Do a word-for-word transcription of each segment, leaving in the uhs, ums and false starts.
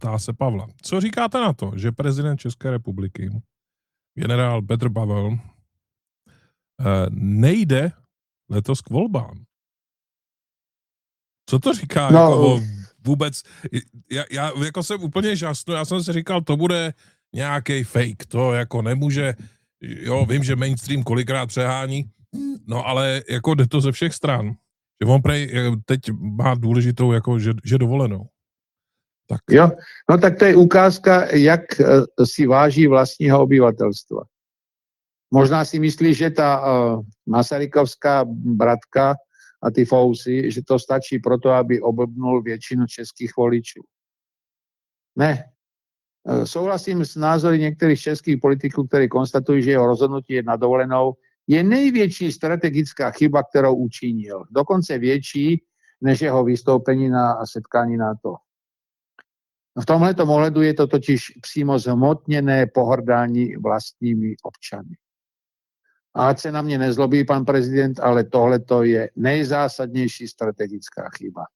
ptá se Pavla. Co říkáte na to, že prezident České republiky, generál Petr Pavel, nejde letos k volbám? Co to říká No, jako o vůbec? Já, já jako jsem úplně žasnul, já jsem si říkal, to bude nějaký fake, to jako nemůže, jo, vím, že mainstream kolikrát přehání, no ale jako jde to ze všech stran. Že on prej teď má důležitou jako, že, že dovolenou. Tak. Jo, no tak to je ukázka, jak si váží vlastního obyvatelstva. Možná si myslí, že ta uh, masarykovská bratka a ty fousy, že to stačí proto, aby oblbnul většinu českých voličů. Ne. Souhlasím s názory některých českých politiků, kteří konstatují, že jeho rozhodnutí na dovolenou je největší strategická chyba, kterou učinil. Dokonce větší, než jeho vystoupení na setkání NATO. V tomhletom ohledu je to totiž přímo zhmotněné pohrdání vlastními občany. A ať se na mě nezlobí pan prezident, ale tohleto je nejzásadnější strategická chyba.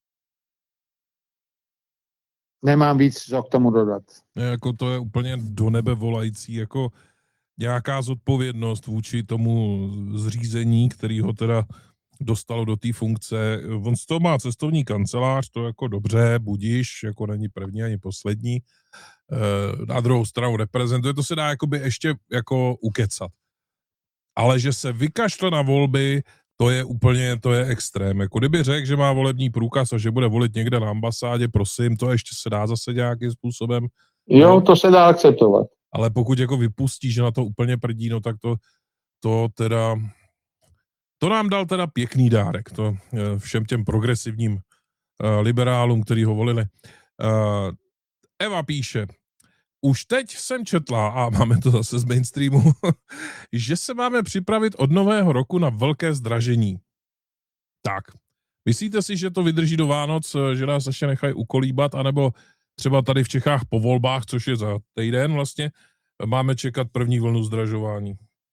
Nemám víc, co k tomu dodat. Jako to je úplně do nebe volající, jako nějaká zodpovědnost vůči tomu zřízení, který ho teda dostalo do té funkce. On z toho má cestovní kancelář, to jako dobře, budíš, jako není první ani poslední. Na druhou stranu reprezentuje, to se dá jakoby ještě jako ukecat. Ale že se vykašle na volby, to je úplně, to je extrém. Jako kdyby řekl, že má volební průkaz a že bude volit někde na ambasádě, prosím, to ještě se dá zase nějakým způsobem. Jo, no, to se dá akceptovat. Ale pokud jako vypustí, že na to úplně prdí, no tak to, to teda, to nám dal teda pěkný dárek, to všem těm progresivním uh, liberálům, který ho volili. Uh, Eva píše, už teď jsem četla, a máme to zase z mainstreamu, že se máme připravit od nového roku na velké zdražení. Tak, myslíte si, že to vydrží do Vánoc, že nás ještě nechají ukolíbat, anebo třeba tady v Čechách po volbách, což je za týden vlastně, máme čekat první vlnu zdražování?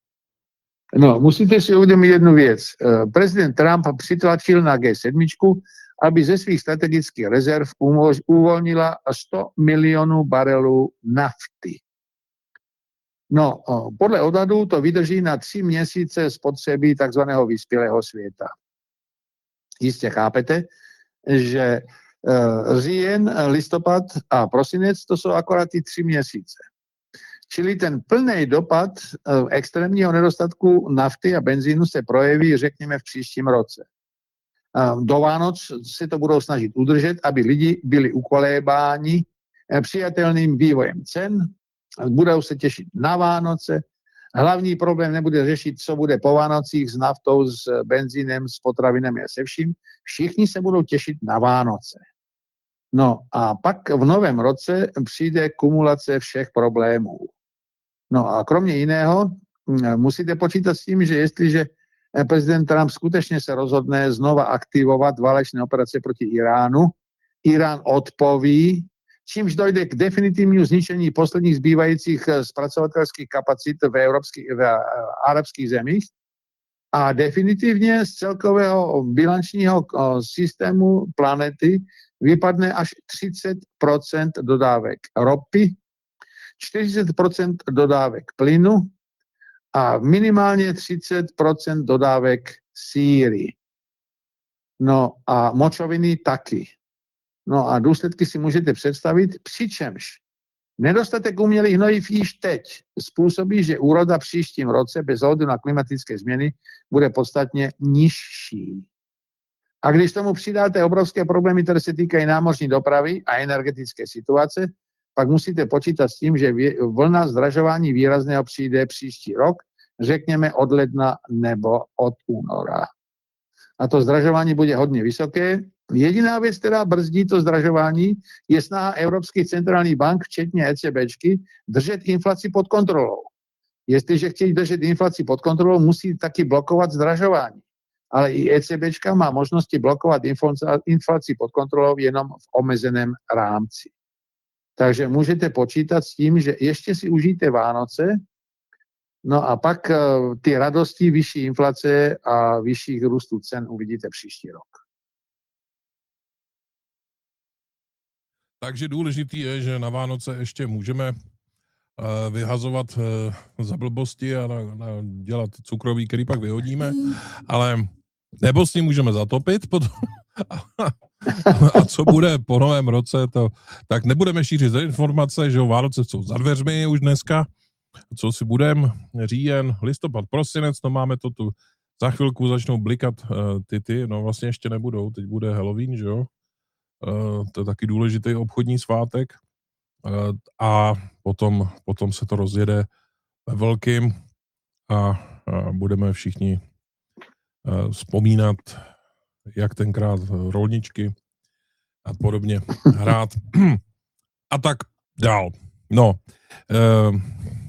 No, musíte si uvědomit jednu věc. Prezident Trump přitlačil na G sedm, aby ze svých strategických rezerv uvolnila sto milionů barelů nafty. No, podle odhadů to vydrží na tři měsíce spotřeby takzvaného vyspělého světa. Jistě chápete, že říjen, listopad a prosinec to jsou akorát ty tři měsíce. Čili ten plný dopad extrémního nedostatku nafty a benzínu se projeví, řekněme, v příštím roce. Do Vánoc se to budou snažit udržet, aby lidi byli ukolébáni přijatelným vývojem cen, budou se těšit na Vánoce. Hlavní problém nebude řešit, co bude po Vánocích s naftou, s benzínem, s potravinami a se vším. Všichni se budou těšit na Vánoce. No a pak v novém roce přijde kumulace všech problémů. No a kromě jiného musíte počítat s tím, že jestliže prezident Trump skutečně se rozhodne znova aktivovat válečné operace proti Iránu, Irán odpoví, čímž dojde k definitivnímu zničení posledních zbývajících zpracovatelských kapacit v, evropských, v arabských zemích a definitivně z celkového bilančního systému planety vypadne až třicet procent dodávek ropy, čtyřicet procent dodávek plynu a minimálně třicet procent dodávek síry. No a močoviny taky. No a důsledky si můžete představit, přičemž nedostatek umělých hnojiv již teď způsobí, že úroda příštím roce bez ohledu na klimatické změny bude podstatně nižší. A když tomu přidáte obrovské problémy, které se týkají námořní dopravy a energetické situace, pak musíte počítat s tím, že vlna zdražování výrazného přijde příští rok, řekněme od ledna nebo od února. A to zdražování bude hodně vysoké. Jediná věc, která brzdí to zdražování, je snaha Evropských centrálních bank, včetně ECBčky, držet inflaci pod kontrolou. Jestliže chtějí držet inflaci pod kontrolou, musí taky blokovat zdražování. Ale i ECBčka má možnosti blokovat inflaci pod kontrolou jenom v omezeném rámci. Takže můžete počítat s tím, že ještě si užijte Vánoce, no a pak ty radosti vyšší inflace a vyšších růstů cen uvidíte příští rok. Takže důležitý je, že na Vánoce ještě můžeme uh, vyhazovat uh, za blbosti a na, na dělat cukroví, který pak vyhodíme, ale nebo s ním můžeme zatopit potom. A co bude po novém roce, to, tak nebudeme šířit informace, že Vánoce jsou za dveřmi už dneska, co si budem, říjen, listopad, prosinec, no máme to tu, za chvilku začnou blikat uh, ty ty, no vlastně ještě nebudou, teď bude Halloween, že jo, uh, to je taky důležitý obchodní svátek uh, a potom, potom se to rozjede ve velkým a, a budeme všichni uh, vzpomínat, jak tenkrát rolničky a podobně hrát a tak dál. No, uh,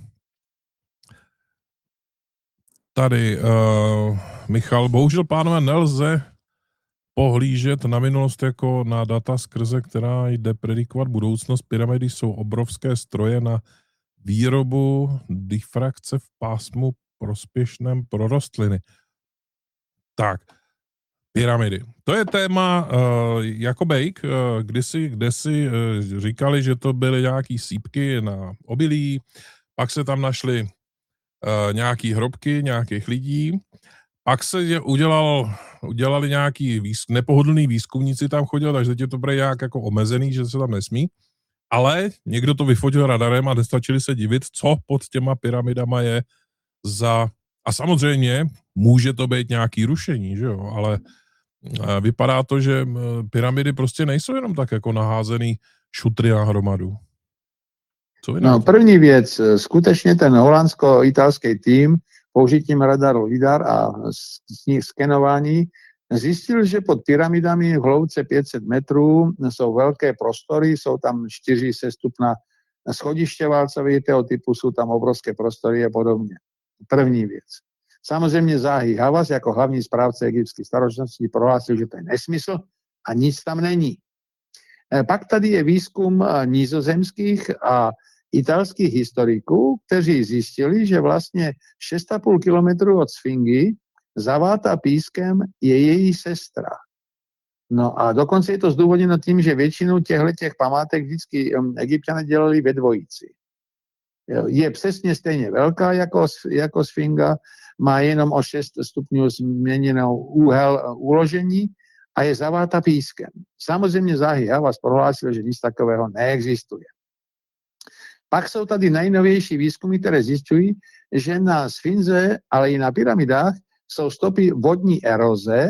tady uh, Michal, bohužel, pánové, nelze pohlížet na minulost jako na data, skrze která jde predikovat budoucnost. Pyramidy jsou obrovské stroje na výrobu difrakce v pásmu prospěšném pro rostliny. Tak, pyramidy. To je téma uh, jako bejk, uh, kdysi, kdysi uh, říkali, že to byly nějaký sípky na obilí, pak se tam našly uh, nějaký hrobky nějakých lidí, pak se je udělal, udělali nějaký výzk, nepohodlný výzkumníci tam chodili, takže teď je to bude nějak jako omezený, že se tam nesmí, ale někdo to vyfotil radarem a nestačili se divit, co pod těma pyramidama je za... A samozřejmě může to být nějaký rušení, že jo, ale vypadá to, že pyramidy prostě nejsou jenom tak jako naházený šutry na hromadu. Co vy No, první věc, skutečně ten holandsko-italský tým použitím radaru LIDAR a skenování zjistil, že pod pyramidami v hloubce pět set metrů jsou velké prostory, jsou tam čtyři sestupná schodiště válcovitého typu, jsou tam obrovské prostory a podobně. První věc. Samozřejmě Zahi Hawass jako hlavní správce egyptské staročnosti prohlásil, že to je nesmysl a nic tam není. Pak tady je výzkum nizozemských a italských historiků, kteří zjistili, že vlastně šest a půl kilometru od Sfingy zavátá pískem je její sestra. No a dokonce je to zdůvodněno tím, že většinu těchto památek vždycky Egypťané dělali ve dvojici. Je přesně stejně velká jako, jako Sfinga, má jenom o šest stupňů změněnou úhel uložení a je zaváta pískem. Samozřejmě Zahi Hawass prohlásil, že nic takového neexistuje. Pak jsou tady nejnovější výzkumy, které zjišťují, že na Sfinze, ale i na pyramidách jsou stopy vodní eroze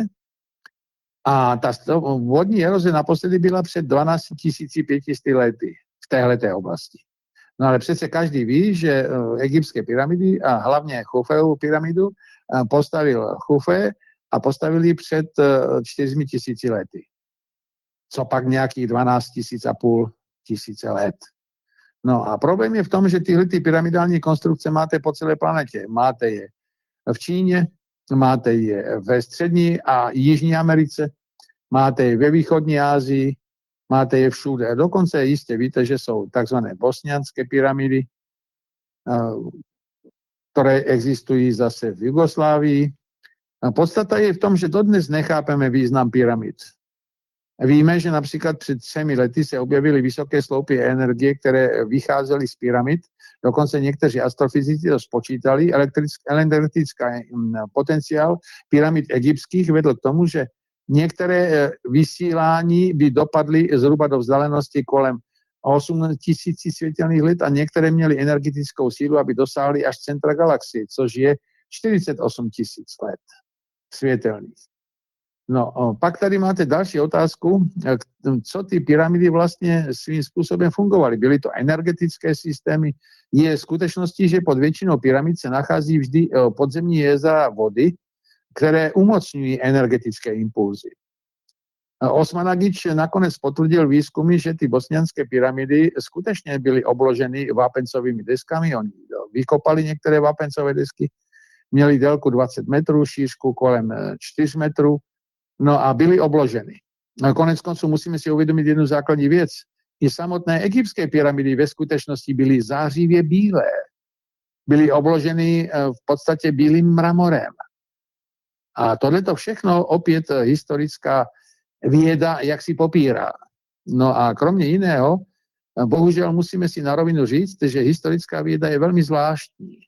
a ta stop, vodní eroze naposledy byla před dvanáct tisíc pět set lety v téhleté oblasti. No ale přece každý ví, že egyptské pyramidy a hlavně Chufeovu pyramidu postavil Chufe a postavili před čtyřmi tisíci lety. Co pak nějakých dvanáct tisíc a půl tisíce let. No a problém je v tom, že tyhle ty pyramidální konstrukce máte po celé planetě. Máte je v Číně, máte je ve střední a jižní Americe, máte je ve východní Asii, máte je všude. Dokonce jistě víte, že jsou takzvané bosnianské pyramidy, které existují zase v Jugoslávii. A podstata je v tom, že dodnes nechápeme význam pyramid. Víme, že například před třemi lety se objevily vysoké sloupy energie, které vycházely z pyramid. Dokonce někteří astrofyzici to spočítali. Elektrický potenciál pyramid egyptských vedl k tomu, že některé vysílání by dopadly zhruba do vzdálenosti kolem osm tisíc světelných let a některé měly energetickou sílu, aby dosáhly až centra galaxie, což je čtyřicet osm tisíc let světelných. No, pak tady máte další otázku, co ty pyramidy vlastně svým způsobem fungovaly. Byly to energetické systémy. Je skutečností, že pod většinou pyramid se nachází vždy podzemní jezera vody, které umocňují energetické impulzy. Osman Agič nakonec potvrdil výzkumy, že ty bosnianské pyramidy skutečně byly obloženy vápencovými deskami. Oni vykopali některé vápencové desky, měly délku dvacet metrů, šířku kolem čtyř metrů, no a byly obloženy. Konec konců musíme si uvědomit jednu základní věc. I samotné egyptské pyramidy ve skutečnosti byly zářivě bílé. Byly obloženy v podstatě bílým mramorem. A tohleto všechno opět historická věda jak si popírá. No a kromě jiného, bohužel musíme si na rovinu říct, že historická věda je velmi zvláštní.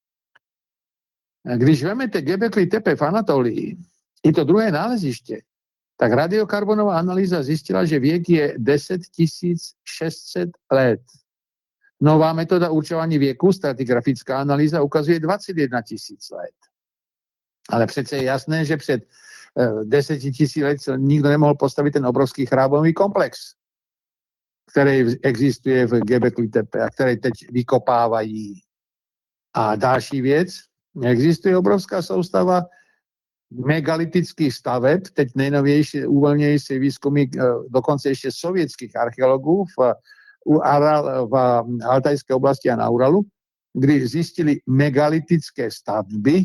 Když vemete Göbekli Tepe v Anatolii, i to druhé náleziště, tak radiokarbonová analýza zjistila, že věk je deset tisíc šest set let. Nová metoda určování věku, stratigrafická analýza, ukazuje dvacet jedna tisíc let. Ale přece je jasné, že před deset tisíc let nikdo nemohl postavit ten obrovský chrámový komplex, který existuje v Göbekli Tepe a který teď vykopávají. A další věc, existuje obrovská soustava megalitických staveb, teď nejnovější, uvolnější výzkumy dokonce ještě sovětských archeologů v, u Aral, v Altajské oblasti a na Uralu, kdy zjistili megalitické stavby,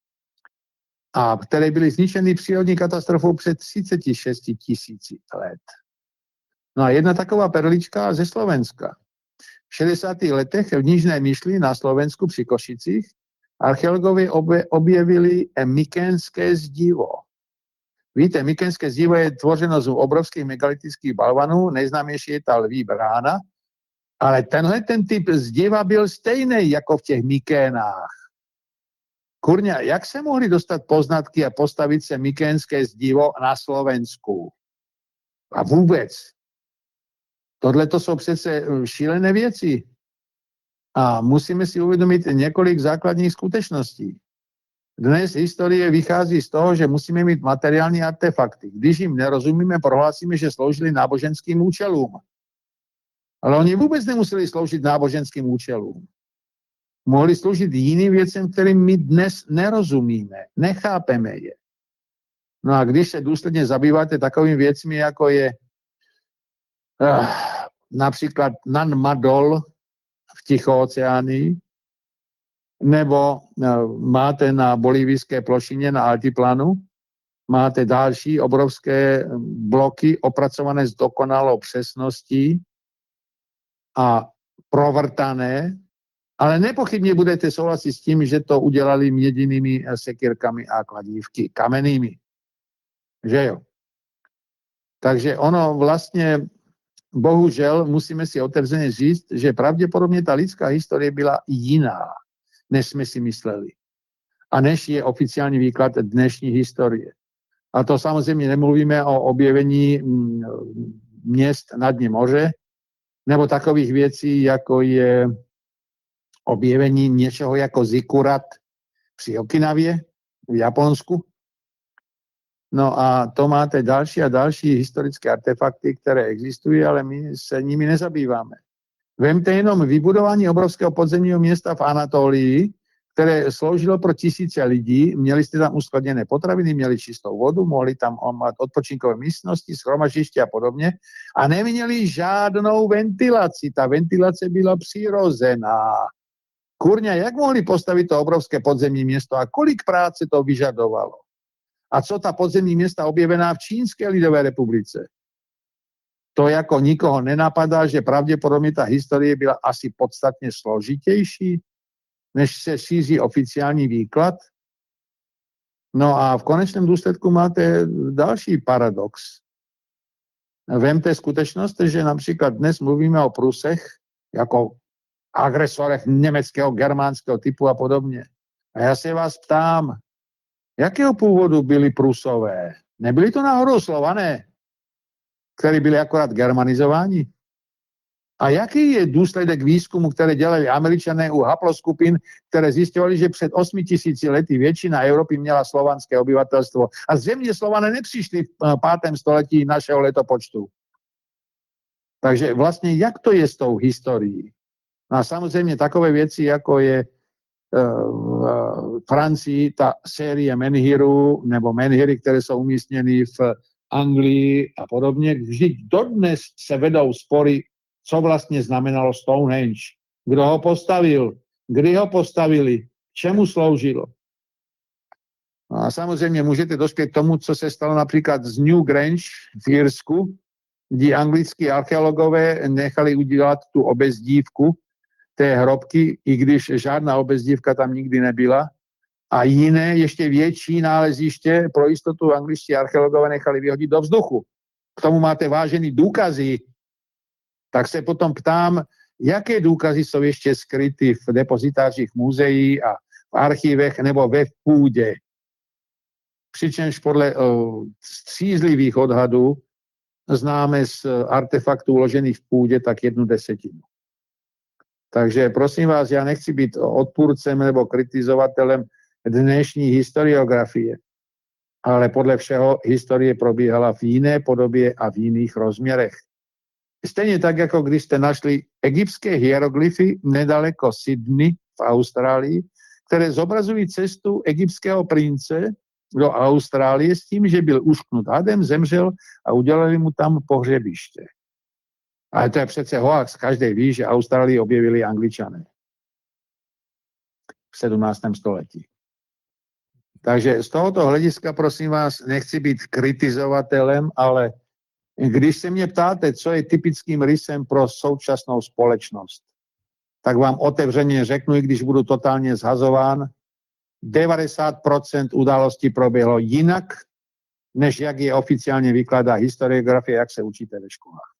a které byly zničeny přírodní katastrofou před třicet šest tisíci let. No a jedna taková perlička ze Slovenska. V šedesátých letech v Nižné Myšli na Slovensku při Košicích archeologové objevili Mykénské zdivo. Víte, Mykénské zdivo je tvořeno z obrovských megalitických balvanů, nejznámější je ta lví brána, ale tenhle ten typ zdiva byl stejný jako v těch Mykénách. Kurňa, jak se mohli dostat poznatky a postavit se Mykénské zdivo na Slovensku? A vůbec. Tohle to jsou přece šílené věci. A musíme si uvědomit několik základních skutečností. Dnes historie vychází z toho, že musíme mít materiální artefakty. Když jim nerozumíme, prohlásíme, že sloužili náboženským účelům. Ale oni vůbec nemuseli sloužit náboženským účelům. Mohli sloužit jiným věcem, kterým my dnes nerozumíme, nechápeme je. No a když se důsledně zabýváte takovými věcmi, jako je uh, například Nan Madol v Tichooceánii, nebo uh, máte na bolivijské plošině na Altiplanu, máte další obrovské bloky opracované s dokonalou přesností a provrtané, ale nepochybně budete souhlasit s tím, že to udělali měděnými sekírkami a kladívky, kamennými. Že jo? Takže ono vlastně, bohužel, musíme si otevřeně říct, že pravděpodobně ta lidská historie byla jiná, než jsme si mysleli. A než je oficiální výklad dnešní historie. A to samozřejmě nemluvíme o objevení měst na dně moře, nebo takových věcí, jako je objevení něčeho jako zikurat při Okinavě v Japonsku. No a to máte další a další historické artefakty, které existují, ale my se nimi nezabýváme. Vemte jenom vybudování obrovského podzemního města v Anatolii, které sloužilo pro tisíce lidí, měli jste tam uskladněné potraviny, měli čistou vodu, mohli tam mít odpočinkové místnosti, shromaždiště a podobně a neměli žádnou ventilaci. Ta ventilace byla přirozená. Kurňa, jak mohli postavit to obrovské podzemní město a kolik práce to vyžadovalo? A co ta podzemní města objevená v Čínské lidové republice? To jako nikoho nenapadá, že pravděpodobně ta historie byla asi podstatně složitější, než se šíří oficiální výklad. No a v konečném důsledku máte další paradox. Vemte skutečnost, že například dnes mluvíme o Prusech jako agresorech německého, germánského typu a podobně. A já se vás ptám, jakého původu byli Prusové? Nebyli to náhodou Slované, kteří byli akorát germanizováni? A jaký je důsledek výzkumu, které dělali Američané u haploskupin, které zjistovali, že před osmi tisíci lety většina Evropy měla slovanské obyvatelstvo a zřejmě Slované nepřišli v pátém století našeho letopočtu. Takže vlastně jak to je s tou historií? No a samozřejmě takové věci, jako je v Francii ta série menhirů nebo menhiry, které jsou umístěny v Anglii a podobně. Vždyť dodnes se vedou spory, co vlastně znamenalo Stonehenge. Kdo ho postavil, kdy ho postavili, čemu sloužilo. No a samozřejmě můžete dospět k tomu, co se stalo například z Newgrange v Irsku, kdy anglickí archeologové nechali udělat tu obezdívku té hrobky, i když žádná obezdívka tam nikdy nebyla. A jiné, ještě větší náleziště pro jistotu angličtí archeologové nechali vyhodit do vzduchu. K tomu máte vážený důkazy Tak se potom ptám, jaké důkazy jsou ještě skryty v depozitářích muzeí a v archívech nebo ve půdě. Přičemž podle uh, střízlivých odhadů známe z artefaktů uložených v půdě tak jednu desetinu. Takže prosím vás, já nechci být odpůrcem nebo kritizovatelem dnešní historiografie, ale podle všeho historie probíhala v jiné podobě a v jiných rozměrech. Stejně tak, jako když jste našli egyptské hieroglyfy nedaleko Sydney v Austrálii, které zobrazují cestu egyptského prince do Austrálie s tím, že byl ušknut hadem, zemřel a udělali mu tam pohřebiště. Ale to je přece hoax. Každý ví, že Austrálii objevili Angličané v sedmnáctém století. Takže z tohoto hlediska, prosím vás, nechci být kritizovatelem, ale když se mě ptáte, co je typickým rysem pro současnou společnost, tak vám otevřeně řeknu, i když budu totálně zhazován, devadesát procent událostí proběhlo jinak, než jak je oficiálně vykládá historiografie, jak se učíte ve školách.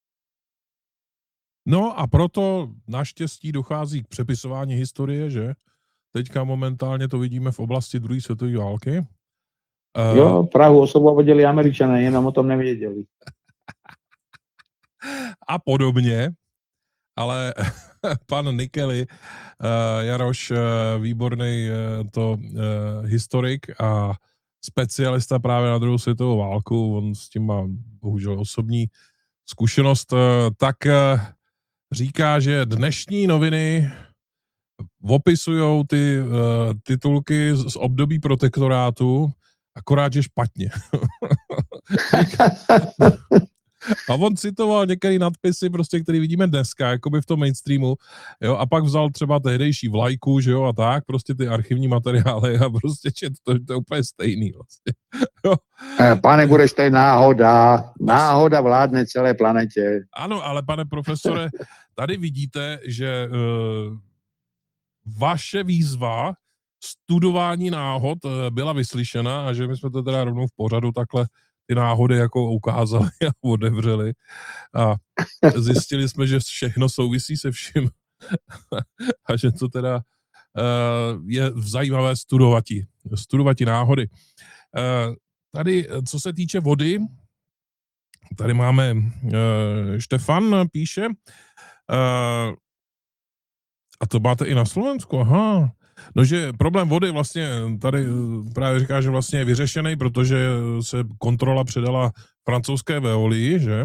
No a proto naštěstí dochází k přepisování historie, že? Teďka momentálně to vidíme v oblasti druhé světové války. Jo, Prahu osvobodili Američané, jenom o tom nevěděli. A podobně, ale pan Nikely, Jaroš, výborný to historik a specialista právě na druhou světovou válku, on s tím má bohužel osobní zkušenost, tak říká, že dnešní noviny opisujou ty uh, titulky z období protektorátu, akorát, že špatně. A on citoval některé nadpisy, prostě, které vidíme dneska, jakoby v tom mainstreamu, jo, a pak vzal třeba tehdejší vlajku, že jo, a tak, prostě ty archivní materiály a prostě čet, to, to je úplně stejný vlastně. Jo. Pane Bureš, to je náhoda. Náhoda vládne celé planetě. Ano, ale pane profesore, tady vidíte, že uh, vaše výzva studování náhod byla vyslyšena a že my jsme to teda rovnou v pořadu takhle ty náhody jako ukázali a otevřeli a zjistili jsme, že všechno souvisí se vším a že to teda uh, je zajímavé studovati, studovati náhody. Uh, tady, co se týče vody, tady máme uh, Štefan píše, uh, a to máte i na Slovensku, aha. No, že problém vody vlastně tady právě říká, že vlastně je vyřešený, protože se kontrola předala francouzské Veolii, že?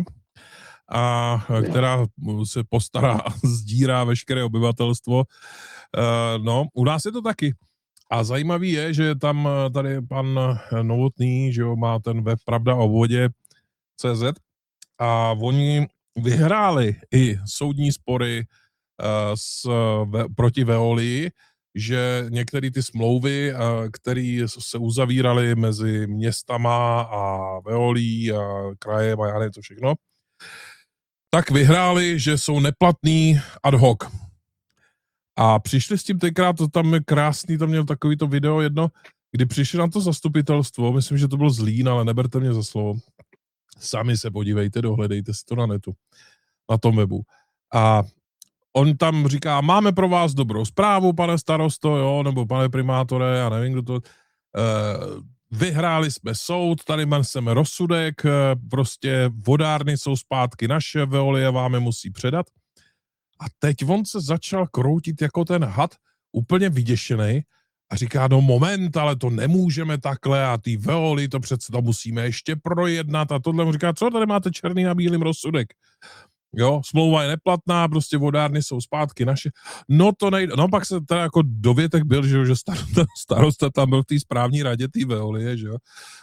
A která se postará a sdírá veškeré obyvatelstvo. No, u nás je to taky. A zajímavý je, že tam tady pan Novotný, že jo, má ten web Pravda o vodě tečka cé zet a oni vyhráli i soudní spory s, proti Veolii, že některé ty smlouvy, které se uzavíraly mezi městama a Veolií a krajem a já nevím to všechno, tak vyhráli, že jsou neplatný ad hoc. A přišli s tím tenkrát, to tam je krásný, tam měl takový to video jedno, kdy přišli na to zastupitelstvo, myslím, že to bylo Zlín, ale neberte mě za slovo. Sami se podívejte, dohledejte si to na netu, na tom webu. A on tam říká, máme pro vás dobrou zprávu, pane starosto, jo, nebo pane primátore, já nevím, kdo to... Uh, vyhráli jsme soud, tady máme rozsudek, prostě vodárny jsou zpátky naše, Veolie vám je musí předat. A teď on se začal kroutit jako ten had, úplně vyděšený a říká, no moment, ale to nemůžeme takhle a ty Veolie, to přece to musíme ještě projednat a tohle mu říká, co tady máte černý na bílým rozsudek? Jo, smlouva je neplatná, prostě vodárny jsou zpátky naše. No to nejde. No pak se teda jako dovětek byl, že, že starosta, starosta tam byl v té správní radě té Veolie, že jo.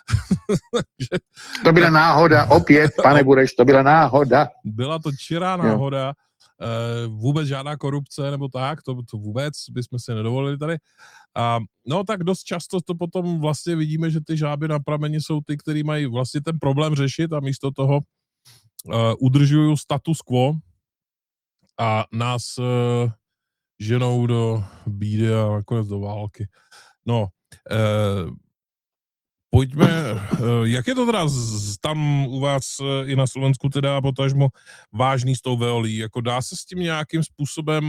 To byla náhoda, opět, pane Bureš, to byla náhoda. Byla to čirá náhoda, e, vůbec žádná korupce nebo tak, to, to vůbec bychom si nedovolili tady. A no tak dost často to potom vlastně vidíme, že ty žáby na prameni jsou ty, který mají vlastně ten problém řešit a místo toho Uh, udržují status quo a nás uh, ženou do bídy a nakonec do války. No, uh, pojďme, jak je to teda tam u vás i na Slovensku teda potažmo vážný s tou veolí, jako dá se s tím nějakým způsobem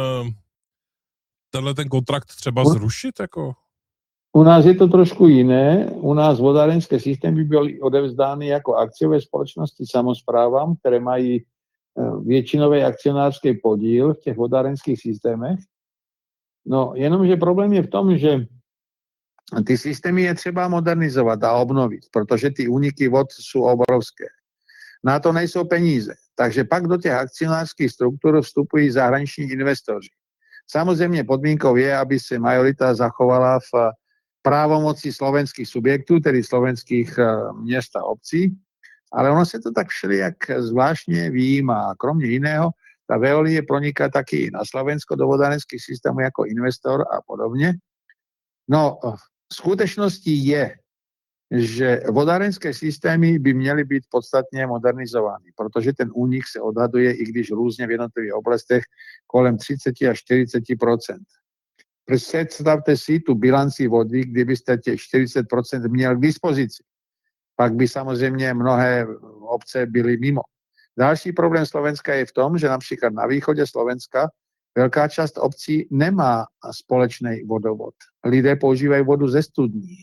tenhle ten kontrakt třeba zrušit, jako? U nás je to trošku jiné. U nás vodárenské systémy byly odevzdány jako akciové společnosti samosprávam, které mají většinový akcionářský podíl v těch vodárenských systémech. No, jenomže problém je v tom, že ty systémy je třeba modernizovat a obnovit, protože ty úniky vod jsou obrovské. Na to nejsou peníze. Takže pak do těch akcionářských struktur vstupují zahraniční investoři. Samozřejmě podmínkou je, aby se majorita zachovala v právomoci slovenských subjektů, tedy slovenských měst a obcí, ale ono se to tak všelijak zvláštně vyjímá. Kromě jiného, ta Veolie proniká taky na Slovensko do vodárenských systémů jako investor a podobně. No, skutečností je, že vodárenské systémy by měly být podstatně modernizovány, protože ten únik se odhaduje, i když různě v jednotlivých oblastech, kolem třicet až čtyřicet procent. Představte si tu bilanci vody, kdybyste těch čtyřicet procent měl k dispozici. Pak by samozřejmě mnohé obce byly mimo. Další problém Slovenska je v tom, že například na východě Slovenska velká část obcí nemá společný vodovod. Lidé používají vodu ze studní.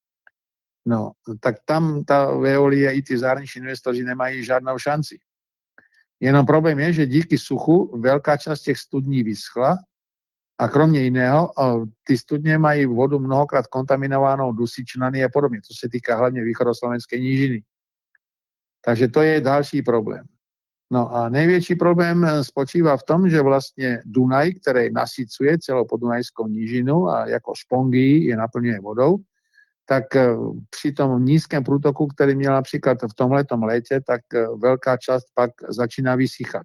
No, tak tam ta Veolie i ty zahraniční investoři nemají žádnou šanci. Jenom problém je, že díky suchu velká část těch studní vyschla a kromě jiného ty studně mají vodu mnohokrát kontaminovanou dusičnany a podobně. To se týká hlavně východoslovenské nížiny. Takže to je další problém. No a největší problém spočívá v tom, že vlastně Dunaj, který nasycuje celou podunajskou nížinu a jako špongy je naplňuje vodou, tak při tom nízkém průtoku, který měl například v tomhletom létě, tak velká část pak začíná vysychat.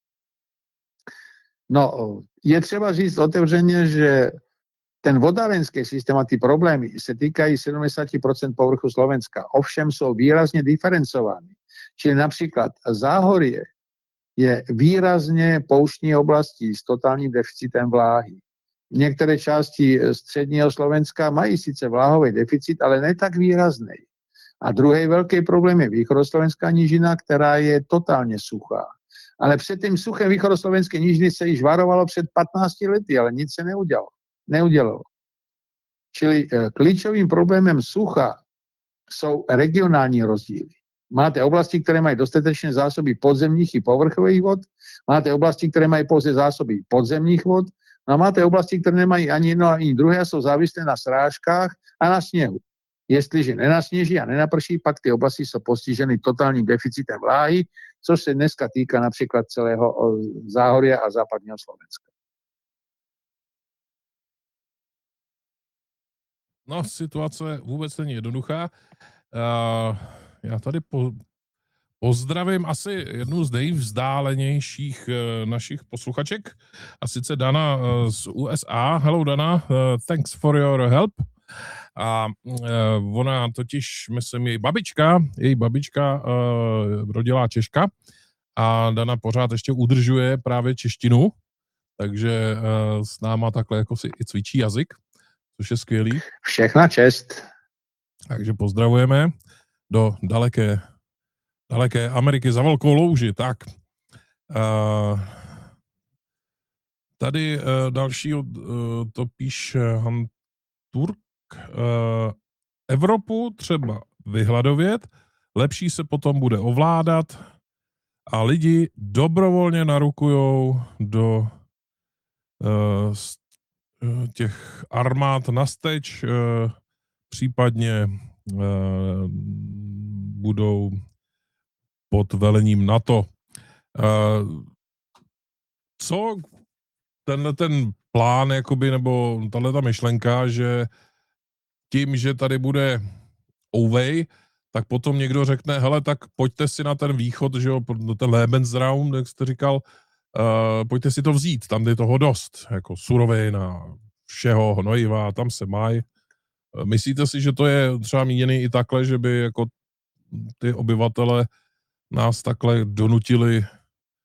No, je třeba říct otevřeně, že ten vodárenský systém a ty problémy se týkají sedmdesát procent povrchu Slovenska, ovšem jsou výrazně diferencovány. Čili například Záhorie je výrazně pouštní oblastí s totálním deficitem vláhy. Některé části středního Slovenska mají sice vláhový deficit, ale ne tak výrazný. A druhý velký problém je východoslovenská nížina, která je totálně suchá. Ale před tím suchem východoslovenské nížiny se již varovalo před patnácti lety, ale nic se neudělalo. neudělalo. Čili klíčovým problémem sucha jsou regionální rozdíly. Máte oblasti, které mají dostatečné zásoby podzemních i povrchových vod, máte oblasti, které mají pouze zásoby podzemních vod, no a máte oblasti, které nemají ani jedno, ani druhé a jsou závislé na srážkách a na sněhu. Jestliže nenasněží a nenaprší, pak ty oblasti jsou postiženy totálním deficitem vláhy, což se dneska týká například celého Záhoria a západního Slovenska. No, situace vůbec není jednoduchá. Uh, já tady po, pozdravím asi jednu z nejvzdálenějších uh, našich posluchaček, a sice Dana uh, z U S A. Hello Dana, uh, thanks for your help. A uh, ona totiž, myslím, její babička, její babička uh, rodila Češka a Dana pořád ještě udržuje právě češtinu, takže uh, s náma takhle jako si i cvičí jazyk, což je skvělý. Všechna čest. Takže pozdravujeme do daleké, daleké Ameriky za velkou louži. Tak, uh, tady uh, další uh, to píše Han Turk. Uh, Evropu třeba vyhladovět, lepší se potom bude ovládat a lidi dobrovolně narukujou do uh, těch armád nasteč, uh, případně uh, budou pod velením NATO. Uh, co tenhle ten plán, jakoby, nebo tato myšlenka, že tím, že tady bude ouvej, tak potom někdo řekne, hele, tak pojďte si na ten východ, že jo, ten Lebensraum, jak jste říkal, uh, pojďte si to vzít, tam je toho dost, jako surovin a všeho, hnojiva, tam se mají. Myslíte si, že to je třeba míněný i takhle, že by jako ty obyvatele nás takhle donutili,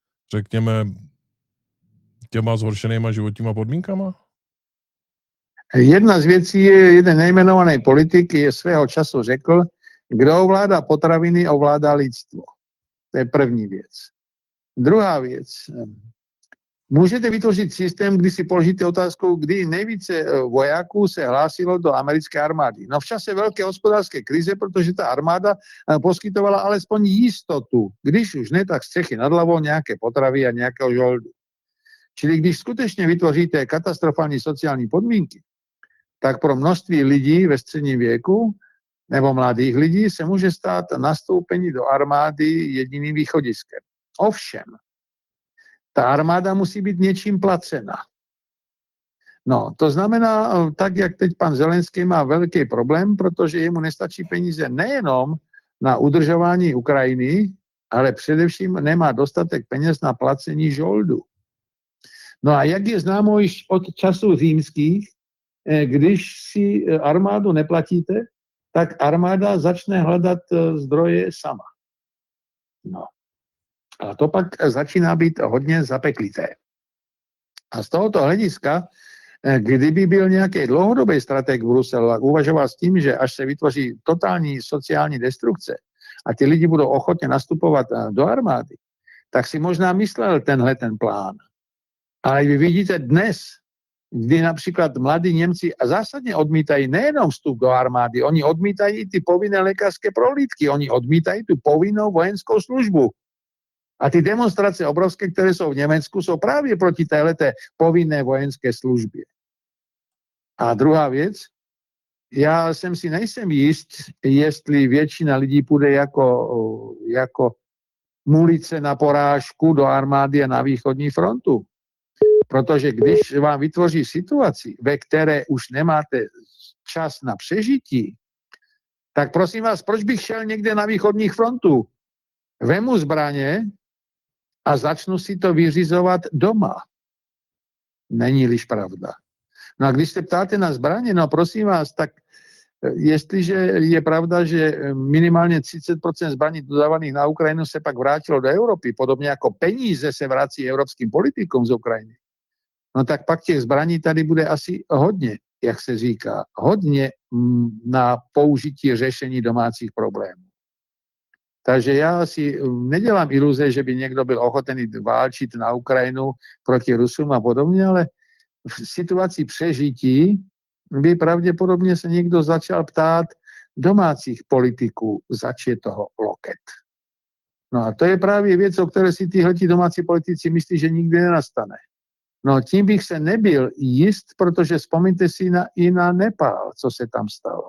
řekněme, těma zhoršenýma životníma podmínkama? Jedna z věcí je, jeden nejmenovaný politik je svého času řekl, kdo ovládá potraviny, ovládá lidstvo. To je první věc. Druhá věc. Můžete vytvořit systém, kdy si položíte otázku, kdy nejvíce vojáků se hlásilo do americké armády. No v čase velké hospodářské krize, protože ta armáda poskytovala alespoň jistotu. Když už ne, tak střechy nad hlavou, nějaké potravy a nějakého žoldu. Čili když skutečně vytvoříte katastrofální sociální podmínky, tak pro množství lidí ve středním věku nebo mladých lidí se může stát nastoupení do armády jediným východiskem. Ovšem, ta armáda musí být něčím placena. No, to znamená, tak jak teď pan Zelenský má velký problém, protože jemu nestačí peníze nejenom na udržování Ukrajiny, ale především nemá dostatek peněz na placení žoldu. No a jak je známo již od časů římských, když si armádu neplatíte, tak armáda začne hledat zdroje sama. No. A to pak začíná být hodně zapeklité. A z tohoto hlediska, kdyby byl nějaký dlouhodobý strateg v Bruselu a uvažoval s tím, že až se vytvoří totální sociální destrukce a ti lidi budou ochotně nastupovat do armády, tak si možná myslel tenhle ten plán. Ale vy vidíte dnes, kdy například mladí Němci zásadně odmítají nejenom vstup do armády, oni odmítají ty povinné lékařské prohlídky, oni odmítají tu povinnou vojenskou službu. A ty demonstrace obrovské, které jsou v Německu, jsou právě proti téhleté povinné vojenské službě. A druhá věc, já jsem si nejsem jist, jestli většina lidí půjde jako, jako mulice na porážku do armády a na východní frontu. Protože když vám vytvoří situaci, ve které už nemáte čas na přežití, tak prosím vás, proč bych šel někde na východních frontů? Vemu zbraně a začnu si to vyřizovat doma. Není-liž pravda. No a když se ptáte na zbraně, no prosím vás, tak jestliže je pravda, že minimálně třicet procent zbraní dodávaných na Ukrajinu se pak vrátilo do Evropy, podobně jako peníze se vrací evropským politikům z Ukrajiny, no tak pak těch zbraní tady bude asi hodně, jak se říká, hodně na použití řešení domácích problémů. Takže já si nedělám iluze, že by někdo byl ochotený válčit na Ukrajinu proti Rusům a podobně, ale v situaci přežití by pravděpodobně se někdo začal ptát domácích politiků, zač je toho loket. No a to je právě věc, o které si tyhleti domácí politici myslí, že nikdy nenastane. No tím bych se nebyl jist, protože vzpomeňte si na, i na Nepál, co se tam stalo.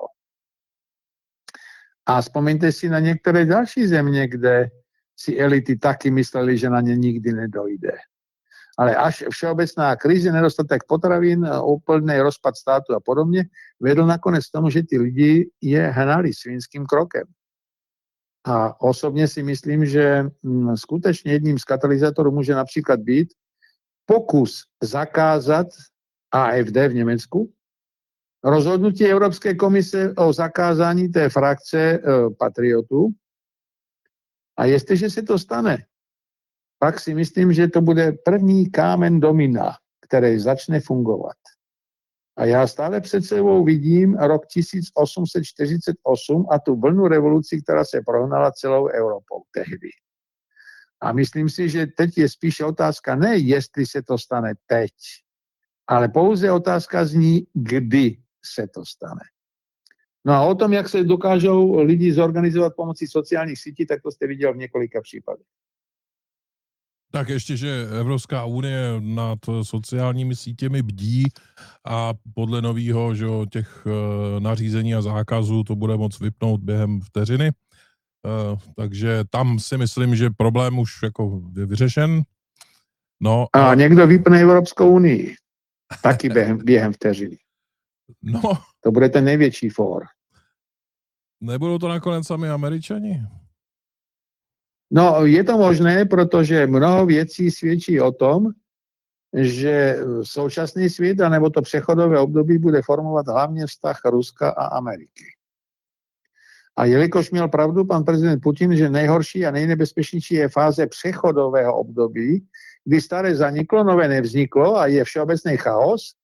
A vzpomeňte si na některé další země, kde si elity taky mysleli, že na ně nikdy nedojde. Ale až všeobecná krize, nedostatek potravin, úplný rozpad státu a podobně, vedl nakonec k tomu, že ty lidi je hnali svinským krokem. A osobně si myslím, že skutečně jedním z katalyzátorů může například být pokus zakázat A F D v Německu, rozhodnutí Evropské komise o zakázání té frakce e, patriotů. A jestliže se to stane, pak si myslím, že to bude první kámen domina, který začne fungovat. A já stále před sebou vidím rok tisíc osm set čtyřicet osm a tu vlnu revolucí, která se prohnala celou Evropou tehdy. A myslím si, že teď je spíše otázka ne, jestli se to stane teď, ale pouze otázka zní, kdy se to stane. No a o tom, jak se dokážou lidi zorganizovat pomocí sociálních sítí, tak to jste viděl v několika případech. Tak ještě, že Evropská unie nad sociálními sítěmi bdí a podle nového, že těch nařízení a zákazů to bude moc vypnout během vteřiny. Takže tam si myslím, že problém už jako je vyřešen. No, a, a někdo vypne Evropskou unii. Taky během, během vteřiny. No. To bude ten největší fór. Nebudou to nakonec sami Američani? No, je to možné, protože mnoho věcí svědčí o tom, že současný svět, anebo to přechodové období bude formovat hlavně vztah Ruska a Ameriky. A jelikož měl pravdu pan prezident Putin, že nejhorší a nejnebezpečnější je fáze přechodového období, kdy staré zaniklo, nové nevzniklo a je všeobecný chaos,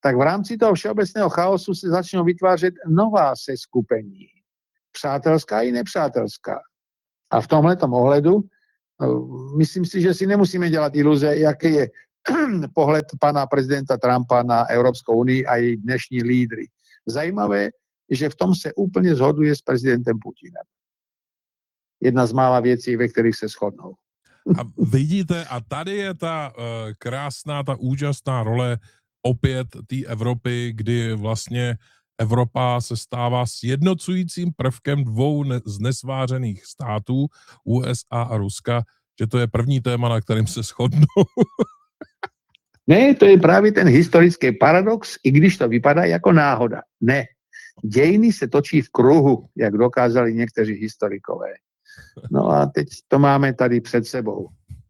tak v rámci toho všeobecného chaosu se začnou vytvářet nová seskupení. Přátelská i nepřátelská. A v tomhletom ohledu myslím si, že si nemusíme dělat iluze, jaký je pohled pana prezidenta Trumpa na Evropskou unii a její dnešní lídry. Zajímavé, že v tom se úplně shoduje s prezidentem Putinem. Jedna z mála věcí, ve kterých se shodnou. A vidíte, a tady je ta uh, krásná, ta úžasná role opět té Evropy, kdy vlastně Evropa se stává sjednocujícím prvkem dvou ne- z nesvářených států, U S A a Ruska, že to je první téma, na kterém se shodnou. Ne, to je právě ten historický paradox, i když to vypadá jako náhoda. Ne, dějiny se točí v kruhu, jak dokázali někteří historikové. No a teď to máme tady před sebou.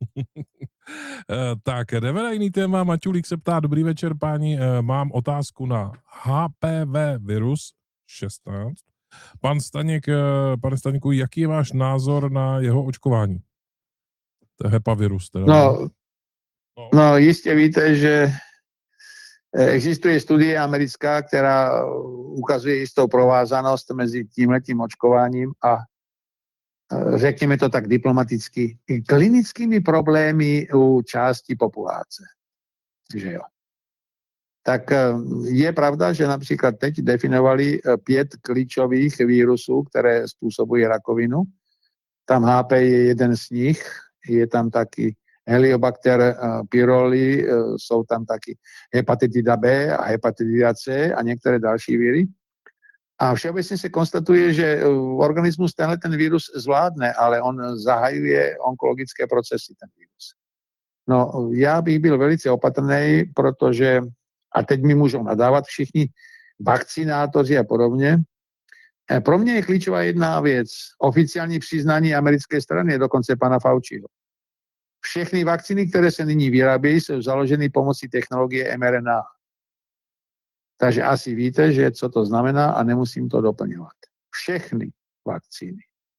Tak, jdeme na jiný téma. Maťulík se ptá, dobrý večer, páni, mám otázku na H P V virus šestnáct. Pan Staněk, pane Staňku, jaký je váš názor na jeho očkování? To je hepavirus. Teda. No, no, jistě víte, že existuje studie americká, která ukazuje jistou provázanost mezi tímhletím očkováním a řekněme to tak diplomaticky, klinickými problémy u části populace. Že jo. Tak je pravda, že například teď definovali pět klíčových vírusů, které způsobují rakovinu. Tam H P je jeden z nich, je tam taky Heliobacter pylori, jsou tam taky hepatitida B a hepatitida C a některé další viry. A všeobecně se konstatuje, že organismus tenhle ten virus zvládne, ale on zahajuje onkologické procesy, ten virus. No, já bych byl velice opatrný, protože, a teď mi můžou nadávat všichni vakcinátoři a podobně, pro mě je klíčová jedna věc, oficiální přiznání americké strany, dokonce pana Fauciho. Všechny vakcíny, které se nyní vyrábějí, jsou založeny pomocí technologie M R N A. Takže asi víte, že co to znamená a nemusím to doplňovat. Všechny vakcíny.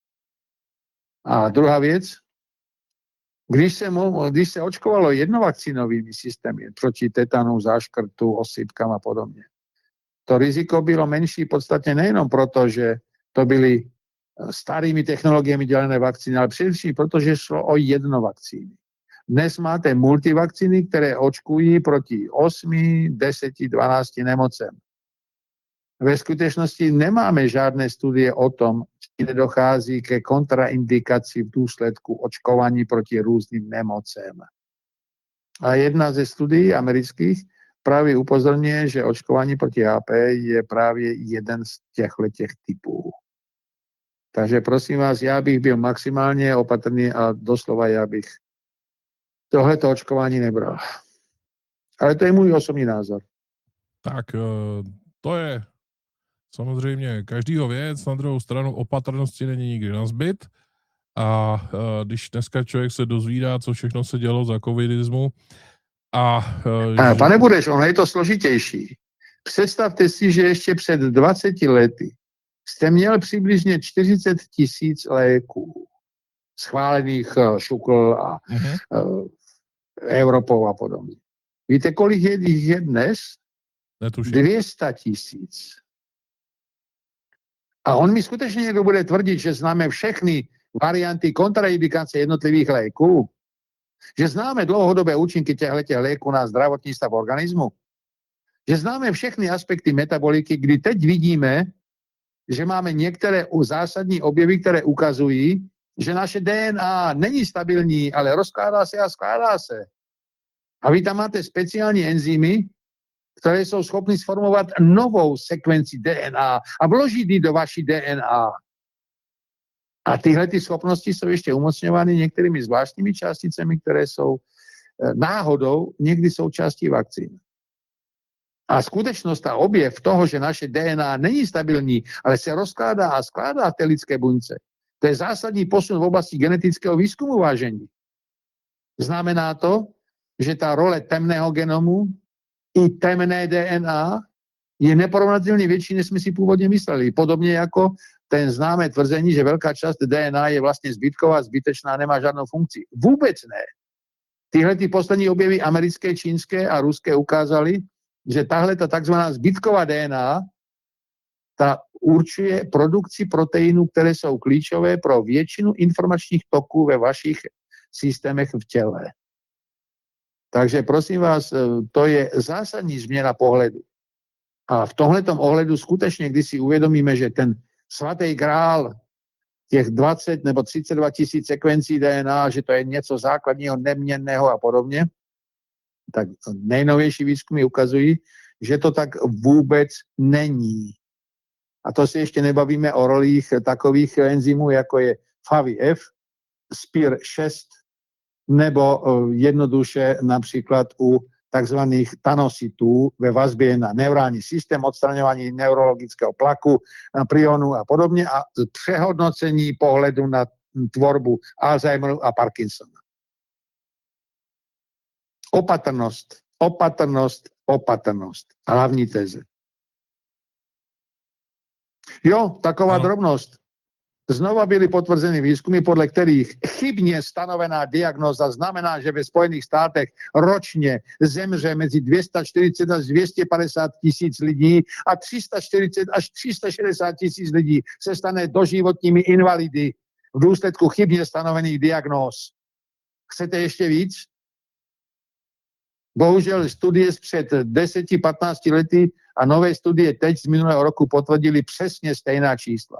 A druhá věc, když se, když se očkovalo jednovakcínovými systémy proti tetanu, záškrtu, osýpkám a podobně, to riziko bylo menší podstatně nejenom proto, že to byly starými technologiemi dělené vakcíny, ale především proto, že šlo o jednovakcíny. Dnes máte multivakcíny, které očkují proti osmi, deseti, dvanácti nemocem. Ve skutečnosti nemáme žádné studie o tom, či nedochází ke kontraindikaci v důsledku očkování proti různým nemocem. A jedna ze studií amerických právě upozorňuje, že očkování proti H P je právě jeden z těchto těch typů. Takže prosím vás, já bych byl maximálně opatrný a doslova já bych tohleto očkování nebral. Ale to je můj osobní názor. Tak to je samozřejmě každýho věc, na druhou stranu opatrnosti není nikdy nazbyt. A když dneska člověk se dozvídá, co všechno se dělo za covidismu. A, a že... Pane Bureš, ono je to složitější. Představte si, že ještě před dvaceti lety jste měl přibližně čtyřicet tisíc léků schválených šukl a uh-huh. Evropou a podobně. Víte, kolik je jich je dnes? Netuším. dvě stě tisíc. A on mi skutečně někdo bude tvrdit, že známe všechny varianty kontraindikace jednotlivých léků, že známe dlouhodobé účinky těchto léků na zdravotní stav organismu, že známe všechny aspekty metaboliky, kdy teď vidíme, že máme některé zásadní objevy, které ukazují, že naše D N A není stabilní, ale rozkládá se a skládá se. A vy tam máte speciální enzymy, které jsou schopny sformovat novou sekvenci D N A a vložit ji do vaší D N A. A tyhle ty schopnosti jsou ještě umocňovány některými zvláštními částicemi, které jsou náhodou někdy součástí vakcín. A skutečnost a objev toho, že naše D N A není stabilní, ale se rozkládá a skládá v té lidské buňce, to je zásadní posun v oblasti genetického výzkumu, vážení. Znamená to, že ta role temného genomu i temné D N A je neporovnatelně větší, než jsme si původně mysleli. Podobně jako ten známé tvrzení, že velká část D N A je vlastně zbytková, zbytečná, nemá žádnou funkci. Vůbec ne. Tyhle ty poslední objevy americké, čínské a ruské ukázaly, že tahle ta takzvaná zbytková D N A ta určuje produkci proteinů, které jsou klíčové pro většinu informačních toků ve vašich systémech v těle. Takže prosím vás, to je zásadní změna pohledu. A v tomhletom ohledu skutečně, když si uvědomíme, že ten svatý grál těch dvacet nebo třicet dva tisíc sekvencí D N A, že to je něco základního, neměnného a podobně, tak nejnovější výzkumy ukazují, že to tak vůbec není. A to si ještě nebavíme o rolích takových enzymů, jako je F A V I F, S P I R šest, nebo jednoduše například u takzvaných tanositů ve vazbě na neurální systém, odstraňování neurologického tlaku, prionu a podobně a přehodnocení pohledu na tvorbu Alzheimeru a Parkinsona. Opatrnost, opatrnost, opatrnost. Hlavní teze. Jo, taková ano. drobnost. Znova byly potvrzeny výzkumy, podle kterých chybně stanovená diagnóza znamená, že ve Spojených státech ročně zemře mezi dvě stě čtyřicet až dvě stě padesát tisíc lidí a tři sta čtyřicet až tři sta šedesát tisíc lidí se stane doživotními invalidy v důsledku chybně stanovených diagnóz. Chcete ještě víc? Bohužel studie před deseti patnácti lety a nové studie teď z minulého roku potvrdili přesně stejná čísla.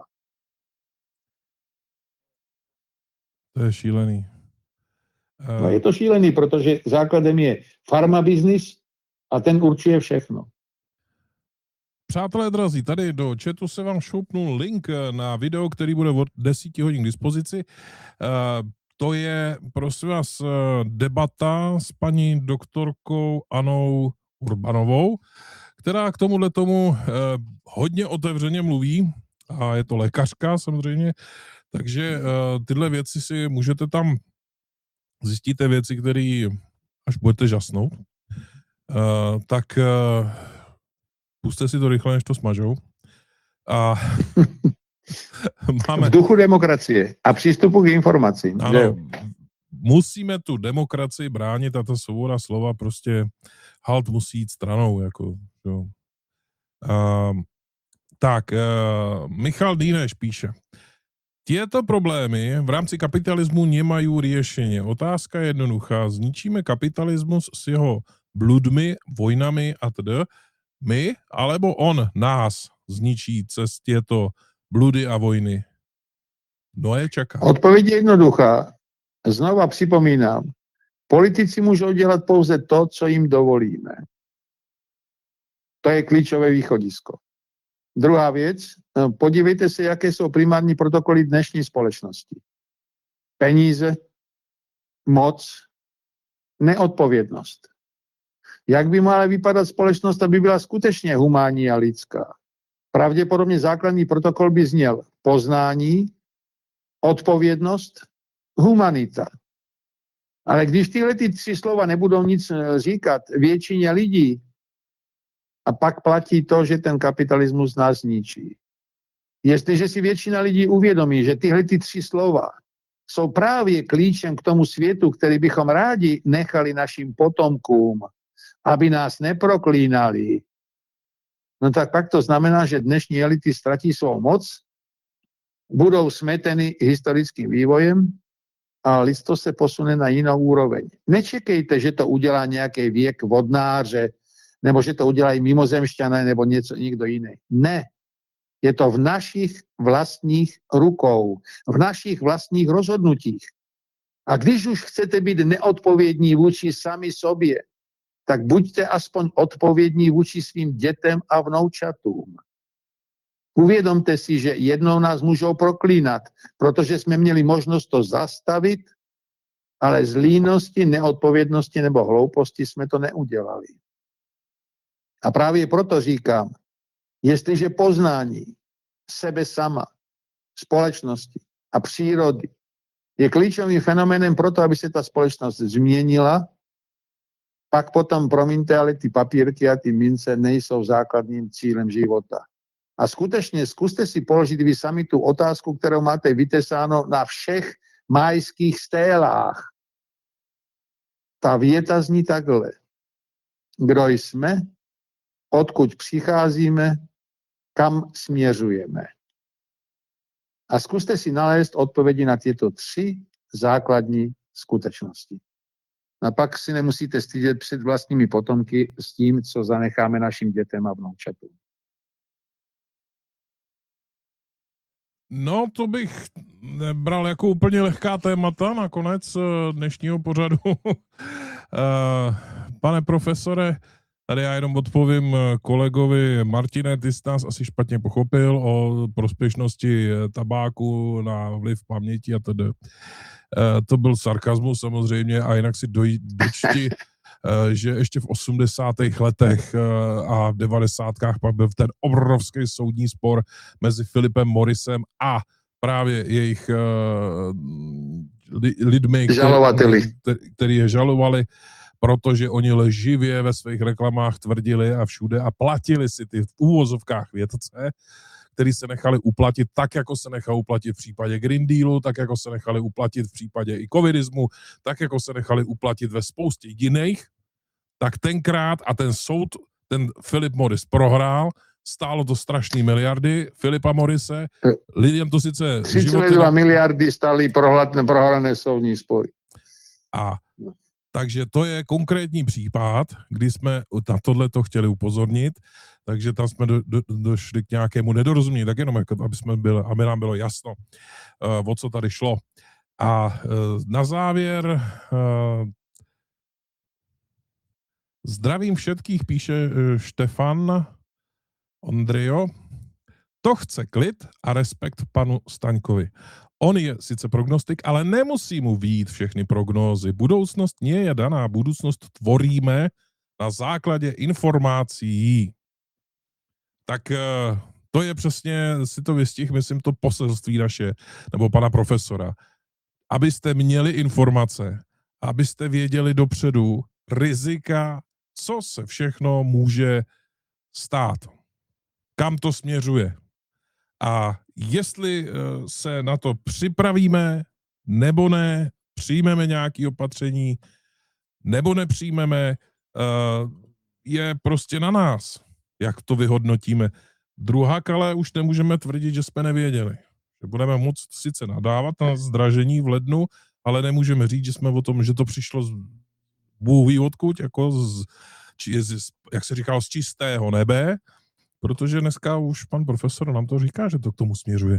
To je šílený. Uh... No je to šílený, protože základem je farmabiznis a ten určuje všechno. Přátelé drazí, tady do chatu se vám šoupnul link na video, který bude od deseti hodin k dispozici. Uh, to je, prosím vás, debata s paní doktorkou Anou Urbanovou, která k tomuhle tomu uh, hodně otevřeně mluví a je to lékařka samozřejmě, takže uh, tyhle věci si můžete tam, zjistíte věci, které až budete žasnout, uh, tak uh, puste si to rychle, než to smažou. A máme... V duchu demokracie a přístupu k informacím. Ano, musíme tu demokracii bránit a ta svoboda slova prostě halt musí jít stranou. Jako, jo. Uh, tak, uh, Michal Díneš píše, tieto problémy v rámci kapitalismu nemají riešenie. Otázka je jednoduchá. Zničíme kapitalismus s jeho bludmi, vojnami a tedy. My, alebo on nás zničí cez tieto bludy a vojny? No je čaká. Odpověď je jednoduchá. Znova připomínám. Politici můžou dělat pouze to, co jim dovolíme. To je klíčové východisko. Druhá věc, podívejte se, jaké jsou primární protokoly dnešní společnosti. Peníze, moc, neodpovědnost. Jak by mohla vypadat společnost, aby byla skutečně humánní a lidská? Pravděpodobně základní protokol by zněl poznání, odpovědnost, humanita. Ale když tyhle ty tři slova nebudou nic říkat většině lidí, a pak platí to, že ten kapitalismus nás zničí. Jestliže si většina lidí uvědomí, že tyhle ty tři slova jsou právě klíčem k tomu světu, který bychom rádi nechali našim potomkům, aby nás neproklínali, no tak pak to znamená, že dnešní elity ztratí svou moc, budou smeteny historickým vývojem a lidstvo se posune na jinou úroveň. Nečekejte, že to udělá nějaký věk vodnáře, nebo že to udělají mimozemšťané, nebo něco, někdo jiný. Ne. Je to v našich vlastních rukou, v našich vlastních rozhodnutích. A když už chcete být neodpovědní vůči sami sobě, tak buďte aspoň odpovědní vůči svým dětem a vnoučatům. Uvědomte si, že jednou nás můžou proklínat, protože jsme měli možnost to zastavit, ale z línosti, neodpovědnosti nebo hlouposti jsme to neudělali. A právě proto říkám, jestliže poznání sebe sama, společnosti a přírody je klíčovým fenoménem pro to, aby se ta společnost změnila, pak potom, promiňte, ale ty papírky a ty mince nejsou základním cílem života. A skutečně zkuste si položit vy sami tu otázku, kterou máte vytesáno na všech májských stélách. Ta věta zní takhle. Kdo jsme odkud přicházíme, kam směřujeme. A zkuste si nalézt odpovědi na tyto tři základní skutečnosti. A pak si nemusíte stydět před vlastními potomky s tím, co zanecháme našim dětem a vnoučatům. No, to bych nebral jako úplně lehká témata na konec dnešního pořadu. Pane profesore, tady já jenom odpovím kolegovi Martine, ty jsi nás asi špatně pochopil o prospěšnosti tabáku na vliv paměti a tedy. To byl sarkazmus samozřejmě a jinak si doj, dočti, že ještě v osmdesátých letech a v devadesátkách pak byl ten obrovský soudní spor mezi Philipem Morrisem a právě jejich lidmi, žalovateli, který je žalovali, protože oni lživě ve svých reklamách tvrdili a všude a platili si ty v úvozovkách vědce, který se nechali uplatit tak, jako se nechali uplatit v případě Green Dealu, tak, jako se nechali uplatit v případě i covidismu, tak, jako se nechali uplatit ve spoustě jiných, tak tenkrát a ten soud, ten Philip Morris prohrál, stálo to strašný miliardy Philipa Morrise, lidem to sice... třicet dva miliardy stály prohrané soudní spory. A takže to je konkrétní případ, kdy jsme na tohle to chtěli upozornit, takže tam jsme do, do, došli k nějakému nedorozumění, tak jenom, jako, aby, jsme byli, aby nám bylo jasno, uh, o co tady šlo. A uh, na závěr uh, zdravím všetkých, píše uh, Štefan Ondrio. To chce klid a respekt panu Staňkovi. On je sice prognostik, ale nemusí mu vyjít všechny prognózy. Budoucnost nie je daná, budoucnost tvoríme na základě informací. Tak to je přesně, si to vystih, myslím, to poselství naše, nebo pana profesora. Abyste měli informace, abyste věděli dopředu rizika, co se všechno může stát. Kam to směřuje. A jestli se na to připravíme, nebo ne, přijmeme nějaké opatření, nebo nepřijmeme, je prostě na nás, jak to vyhodnotíme. Druhak, ale už nemůžeme tvrdit, že jsme nevěděli. Že budeme moct sice nadávat na zdražení v lednu, ale nemůžeme říct, že jsme o tom, že to přišlo z Bůh ví odkud, jako z, či, z, jak se říkalo, z čistého nebe, protože dneska už pan profesor nám to říká, že to k tomu směřuje.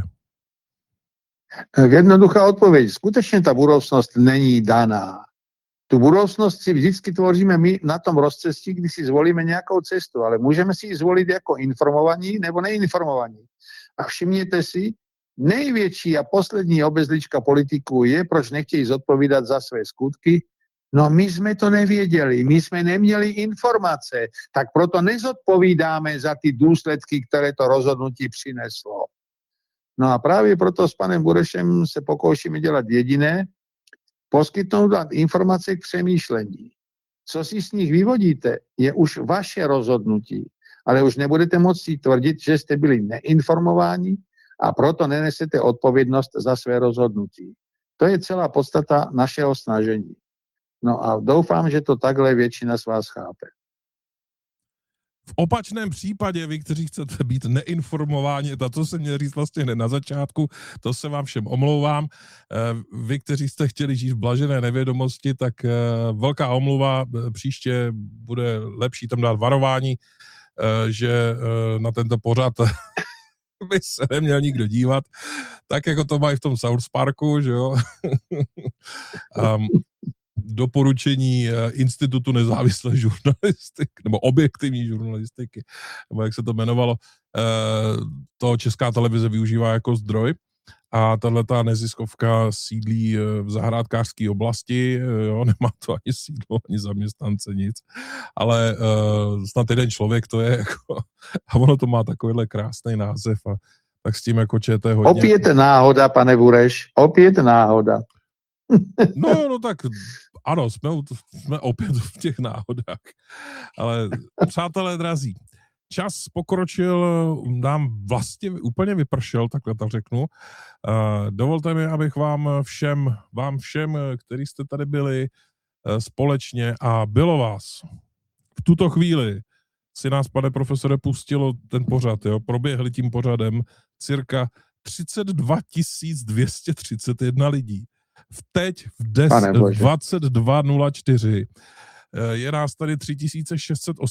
Jednoduchá odpověď. Skutečně ta budoucnost není daná. Tu budoucnost si vždycky tvoříme my na tom rozcestí, kdy si zvolíme nějakou cestu, ale můžeme si ji zvolit jako informovaní nebo neinformovaní. A všimněte si, největší a poslední obezlička politiků je, proč nechtějí zodpovídat za své skutky. No my jsme to nevěděli, my jsme neměli informace, tak proto nezodpovídáme za ty důsledky, které to rozhodnutí přineslo. No a právě proto s panem Burešem se pokoušíme dělat jediné, poskytnout vám informace k přemýšlení. Co si z nich vyvodíte, je už vaše rozhodnutí, ale už nebudete moci tvrdit, že jste byli neinformováni a proto nenesete odpovědnost za své rozhodnutí. To je celá podstata našeho snažení. No a doufám, že to takhle většina z vás chápe. V opačném případě, vy, kteří chcete být neinformováni, to, co jsem měl říct vlastně hned na začátku, to se vám všem omlouvám. Vy, kteří jste chtěli žít v blažené nevědomosti, tak velká omluva, příště bude lepší tam dát varování, že na tento pořad by se neměl nikdo dívat, tak jako to mají v tom South Parku, že jo. um, doporučení Institutu nezávislé žurnalistiky, nebo objektivní žurnalistiky, nebo jak se to jmenovalo, to Česká televize využívá jako zdroj. A tato neziskovka sídlí v zahrádkářské oblasti, jo, nemá to ani sídlo, ani zaměstnance, nic, ale uh, snad jeden člověk to je jako, a ono to má takovýhle krásný název a tak s tím jako čete hodně. Opět náhoda, pane Bureš, opět náhoda. No, no tak ano, jsme, jsme opět v těch náhodách, ale přátelé drazí, čas pokročil, nám vlastně úplně vypršel, takhle to řeknu. Uh, dovolte mi, abych vám všem, vám všem, kteří jste tady byli uh, společně a bylo vás v tuto chvíli si nás, pane profesore, pustilo ten pořad, jo, proběhli tím pořadem cirka třicet dva tisíc dvě stě třicet jedna lidí. V teď v, des, v dvacet dva nula čtyři je nás tady tři tisíce šest set